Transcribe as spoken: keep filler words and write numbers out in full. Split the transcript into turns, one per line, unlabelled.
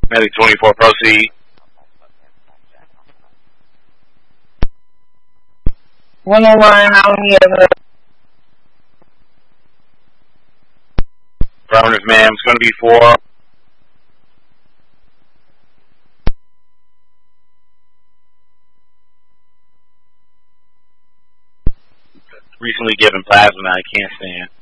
Medic twenty-four, proceed.
one oh one, how many of us?
Affirmative, ma'am. It's going to be four. Recently given plasma, I can't stand.